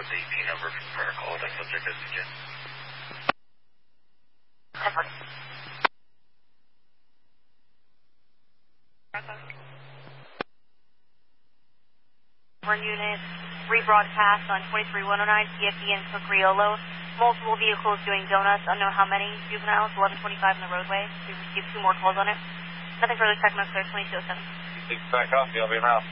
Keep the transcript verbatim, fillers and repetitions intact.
with the P number for a call that subject as again. One unit, rebroadcast on twenty-three one oh nine, P F D in Cook-Riolo. Multiple vehicles doing donuts, unknown how many juveniles, eleven twenty-five in the roadway. We received two more calls on it. Nothing further, check clear twenty-two oh seven. Please back off, you'll be around.